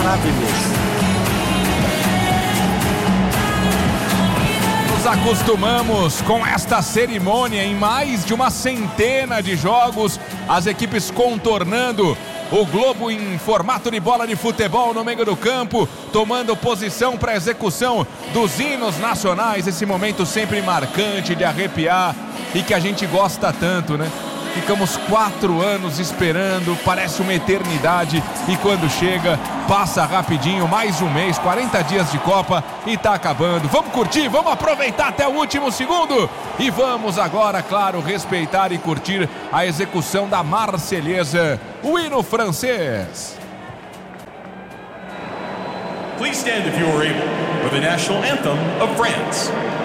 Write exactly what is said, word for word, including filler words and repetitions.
maravilhoso. Nos acostumamos com esta cerimônia em mais de uma centena de jogos, as equipes contornando o globo em formato de bola de futebol no meio do campo, tomando posição para a execução dos hinos nacionais, esse momento sempre marcante de arrepiar e que a gente gosta tanto, né? Ficamos quatro anos esperando, parece uma eternidade, e quando chega, passa rapidinho, mais um mês, quarenta dias de Copa e tá acabando. Vamos curtir, vamos aproveitar até o último segundo e vamos agora, claro, respeitar e curtir a execução da Marselhesa, o hino francês. Please stand if you are able for the national anthem of France.